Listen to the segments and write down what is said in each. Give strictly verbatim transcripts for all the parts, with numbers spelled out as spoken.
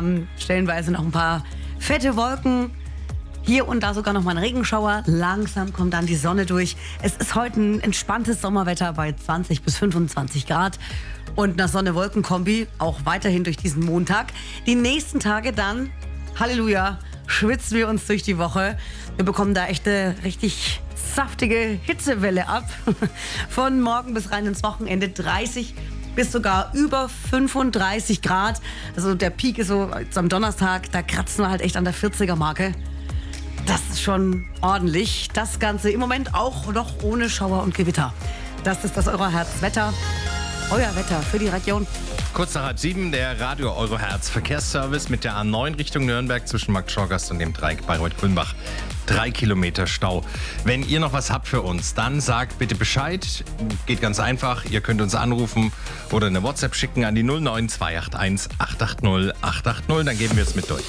haben stellenweise noch ein paar fette Wolken. Hier und da sogar noch mal ein Regenschauer. Langsam kommt dann die Sonne durch. Es ist heute ein entspanntes Sommerwetter bei zwanzig bis fünfundzwanzig Grad. Und eine Sonne-Wolken-Kombi auch weiterhin durch diesen Montag. Die nächsten Tage dann, Halleluja, schwitzen wir uns durch die Woche. Wir bekommen da echt eine richtig saftige Hitzewelle ab. Von morgen bis rein ins Wochenende dreißig bis sogar über fünfunddreißig Grad. Also der Peak ist so jetzt am Donnerstag, da kratzen wir halt echt an der vierziger-Marke. Das ist schon ordentlich. Das Ganze im Moment auch noch ohne Schauer und Gewitter. Das ist das Eurohertz-Wetter. Euer Wetter für die Region. Kurz nach halb sieben, der Radio Eurohertz Verkehrsservice mit der A neun Richtung Nürnberg zwischen Markt Schorgast und dem Dreieck Bayreuth-Kulmbach. Drei Kilometer Stau. Wenn ihr noch was habt für uns, dann sagt bitte Bescheid. Geht ganz einfach. Ihr könnt uns anrufen oder eine WhatsApp schicken an die null neun zwei acht eins acht acht null acht acht null. Dann geben wir es mit durch.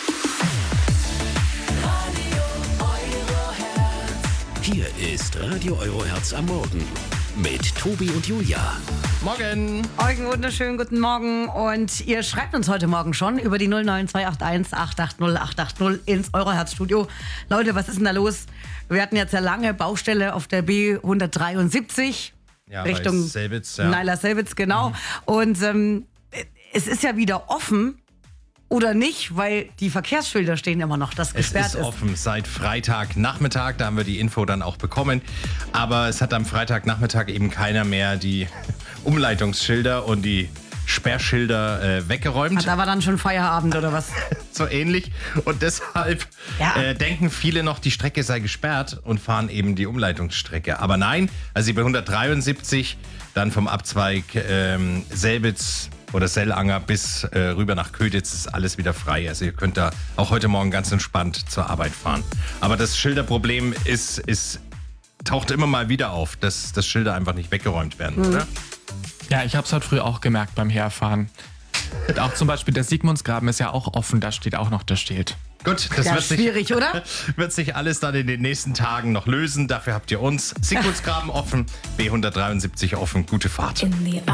Hier ist Radio Eurohertz am Morgen mit Tobi und Julia. Morgen! Euch einen wunderschönen guten Morgen. Und ihr schreibt uns heute Morgen schon über die null neun zwei acht eins acht acht null acht acht null ins Eurohertz-Studio. Leute, was ist denn da los? Wir hatten jetzt ja lange Baustelle auf der B hundertdreiundsiebzig Ja, Richtung Selbitz, ja. Naila-Selbitz, genau. Mhm. Und ähm, es ist ja wieder offen. Oder nicht, weil die Verkehrsschilder stehen immer noch, das gesperrt ist. Es ist offen seit Freitagnachmittag, da haben wir die Info dann auch bekommen. Aber es hat am Freitagnachmittag eben keiner mehr die Umleitungsschilder und die Sperrschilder äh, weggeräumt. Da war dann schon Feierabend oder was? So ähnlich. Und deshalb ja. äh, denken viele noch, die Strecke sei gesperrt und fahren eben die Umleitungsstrecke. Aber nein, also die B hundertdreiundsiebzig, dann vom Abzweig ähm, Selbitz oder Sellanger bis äh, rüber nach Köditz ist alles wieder frei. Also ihr könnt da auch heute Morgen ganz entspannt zur Arbeit fahren. Aber das Schilderproblem ist, ist, taucht immer mal wieder auf, dass, dass Schilder einfach nicht weggeräumt werden, mhm. oder? Ja, ich habe es heute früh auch gemerkt beim Herfahren. Und auch zum Beispiel der Sigmundsgraben ist ja auch offen, da steht auch noch das Schild. Gut, das ja, wird, schwierig, sich, oder? wird sich alles dann in den nächsten Tagen noch lösen. Dafür habt ihr uns. Sigmundsgraben offen, B hundertdreiundsiebzig offen. Gute Fahrt.